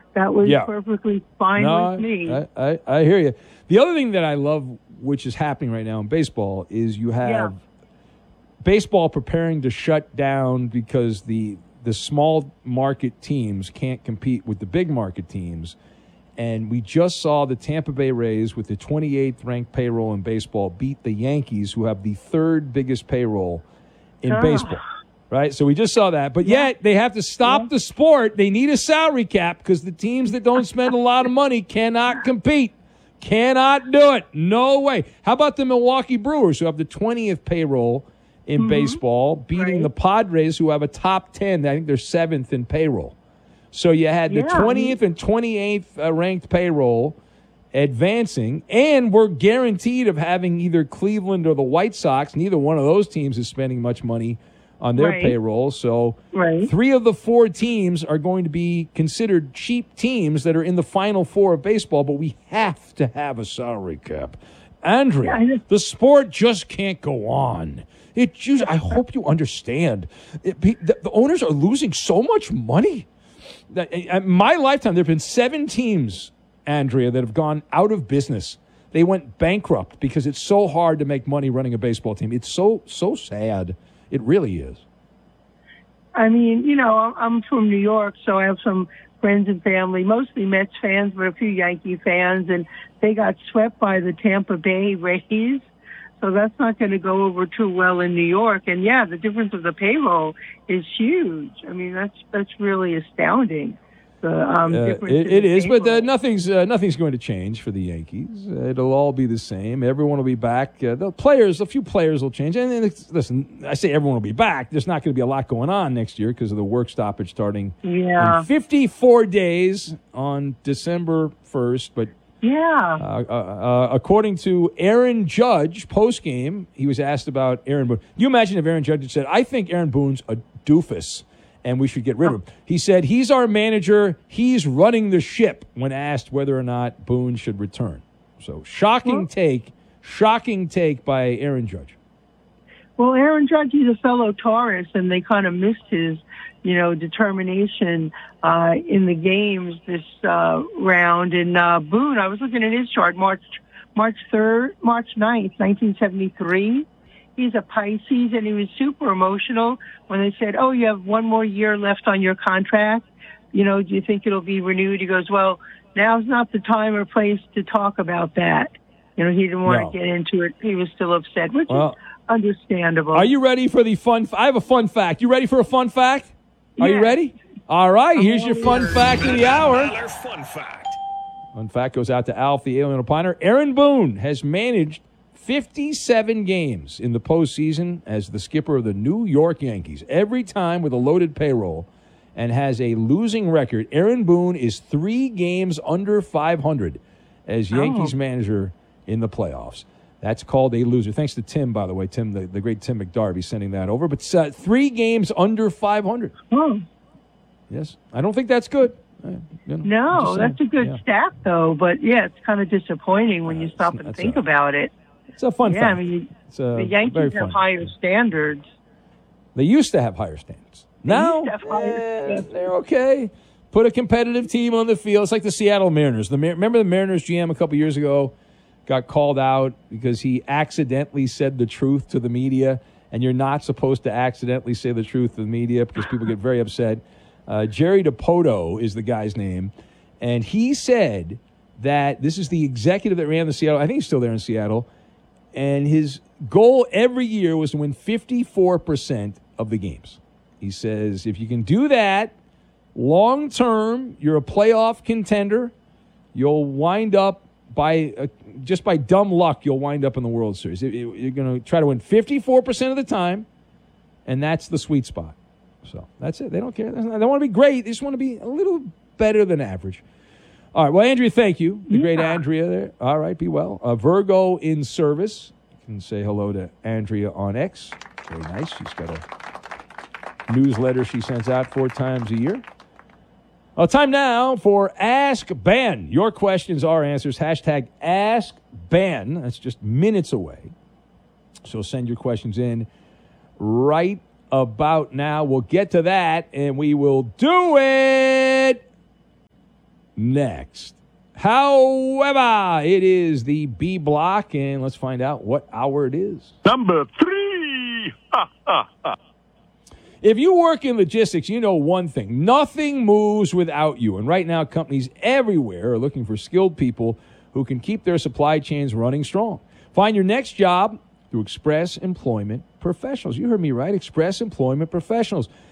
That was perfectly fine with me. I hear you. The other thing that I love, which is happening right now in baseball, is you have baseball preparing to shut down because the small market teams can't compete with the big market teams. And we just saw the Tampa Bay Rays, with the 28th ranked payroll in baseball, beat the Yankees, who have the third biggest payroll in baseball. Right? So we just saw that. But yet they have to stop the sport. They need a salary cap because the teams that don't spend a lot of money cannot compete. Cannot do it. No way. How about the Milwaukee Brewers, who have the 20th payroll in baseball, beating the Padres, who have a top 10. I think they're 7th in payroll. So you had the 20th and 28th ranked payroll advancing, and we're guaranteed of having either Cleveland or the White Sox. Neither one of those teams is spending much money on their payroll. So 3 of the 4 teams are going to be considered cheap teams that are in the Final Four of baseball, but we have to have a salary cap. Andrea, the sport just can't go on. I hope you understand. The owners are losing so much money. In my lifetime, there have been 7 teams, Andrea, that have gone out of business. They went bankrupt because it's so hard to make money running a baseball team. It's so sad. It really is. I mean, I'm from New York, so I have some friends and family, mostly Mets fans, but a few Yankee fans, and they got swept by the Tampa Bay Rays. So that's not going to go over too well in New York. And, the difference of the payroll is huge. I mean, that's really astounding. It is, but nothing's going to change for the Yankees. It'll all be the same. Everyone will be back. A few players will change. And listen, I say everyone will be back. There's not going to be a lot going on next year because of the work stoppage starting in 54 days on December 1st. But according to Aaron Judge, post-game, he was asked about Aaron Boone. You imagine if Aaron Judge had said, I think Aaron Boone's a doofus and we should get rid of him. He said, he's our manager. He's running the ship, when asked whether or not Boone should return. So shocking take by Aaron Judge. Well, Aaron Judge, he's a fellow Taurus, and they kind of missed his, determination in the games this round. And Boone, I was looking at his chart, March 9th, 1973. He's a Pisces, and he was super emotional when they said, you have one more year left on your contract. Do you think it'll be renewed? He goes, well, now's not the time or place to talk about that. He didn't want to get into it. He was still upset, which is understandable. Are you ready for the fun? I have a fun fact. You ready for a fun fact? Are you ready? All right, here's your fun fact of the hour. Fun fact. Fun fact goes out to Alf, the Alien Opiner. Aaron Boone has managed 57 games in the postseason as the skipper of the New York Yankees, every time with a loaded payroll, and has a losing record. Aaron Boone is 3 games under 500 as Yankees manager in the playoffs. That's called a loser. Thanks to Tim, by the way. Tim, the great Tim McDarby, sending that over. But 3 games under 500. Oh. Yes. I don't think that's good. No, that's a good stat, though. But, it's kind of disappointing when you stop and think about it. It's a fun fact. I mean, the Yankees have higher standards. They used to have higher standards. Now, they're okay. Put a competitive team on the field. It's like the Seattle Mariners. Remember the Mariners GM a couple years ago got called out because he accidentally said the truth to the media, and you're not supposed to accidentally say the truth to the media because people get very upset. Jerry DiPoto is the guy's name, and he said that this is the executive that ran the Seattle. I think he's still there in Seattle. And his goal every year was to win 54% of the games. He says, if you can do that, long term, you're a playoff contender. You'll wind up just by dumb luck, you'll wind up in the World Series. You're going to try to win 54% of the time, and that's the sweet spot. So that's it. They don't care. They don't want to be great. They just want to be a little better than average. All right. Well, Andrea, thank you. The great Andrea there. All right. Be well. Virgo in service. You can say hello to Andrea on X. Very nice. She's got a newsletter she sends out 4 times a year. Well, time now for Ask Ben. Your questions, our answers. Hashtag Ask Ben. That's just minutes away. So send your questions in right about now. We'll get to that, and we will do it next. However, it is the B block, and let's find out what hour it is. Number 3. If you work in logistics, you know one thing. Nothing moves without you. And right now, companies everywhere are looking for skilled people who can keep their supply chains running strong. Find your next job through Express Employment Professionals. You heard me right, Express Employment Professionals.